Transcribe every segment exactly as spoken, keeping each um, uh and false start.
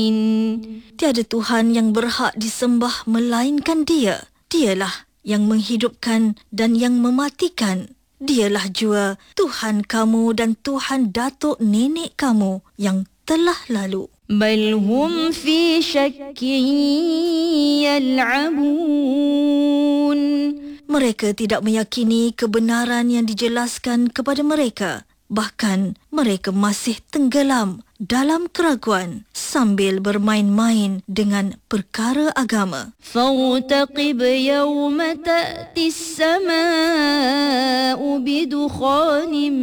Tiada Tuhan yang berhak disembah melainkan Dia. Dialah yang menghidupkan dan yang mematikan. Dialah jua Tuhan kamu dan Tuhan datuk nenek kamu yang telah lalu. Bal hum fi syakkin yal'abun. Mereka tidak meyakini kebenaran yang dijelaskan kepada mereka. Bahkan mereka masih tenggelam dalam keraguan sambil bermain-main dengan perkara agama. Fawtaqib yawma ta'ti as-sama'u bidukhanin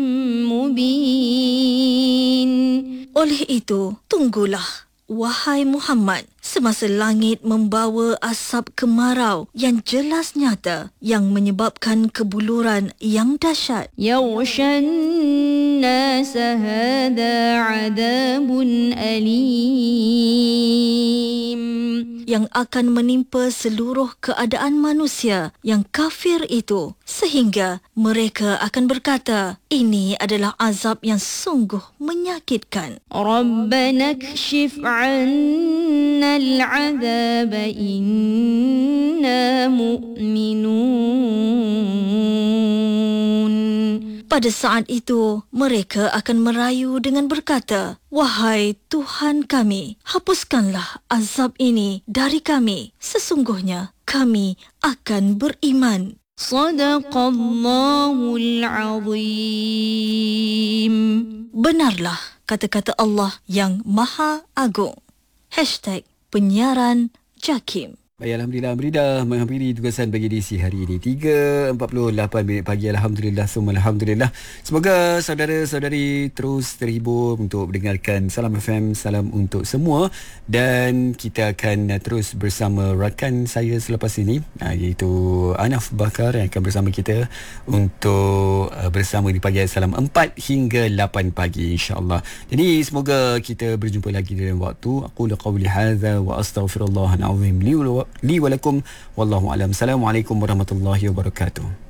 mubin. Oleh itu, tunggulah, wahai Muhammad, semasa langit membawa asap kemarau yang jelas nyata yang menyebabkan kebuluran yang dahsyat. Yaghshan nasa hadha 'adabun alim. Yang akan menimpa seluruh keadaan manusia yang kafir itu, sehingga mereka akan berkata, ini adalah azab yang sungguh menyakitkan. Rabbana kshif 'anna al-'adhab inna mu'minun. Pada saat itu, mereka akan merayu dengan berkata, wahai Tuhan kami, hapuskanlah azab ini dari kami. Sesungguhnya kami akan beriman. Sadaqallahul azim. Benarlah kata-kata Allah yang Maha Agung. Hashtag penyiaran Jakim. Baik, Alhamdulillah, Merida menghampiri tugasan bagi edisi hari ini tiga empat puluh lapan minit pagi. Alhamdulillah, semua Alhamdulillah. Semoga saudara-saudari terus terhibur untuk mendengarkan Salam F M. Salam untuk semua. Dan kita akan terus bersama rakan saya selepas ini, iaitu Anaf Bakar yang akan bersama kita untuk bersama di pagi Salam empat hingga lapan pagi, insyaAllah. Jadi semoga kita berjumpa lagi dalam waktu. Aqulu qawli hadza wa astaghfirullahal azim li li wa lakum wallahu alam. Assalamualaikum warahmatullahi wabarakatuh.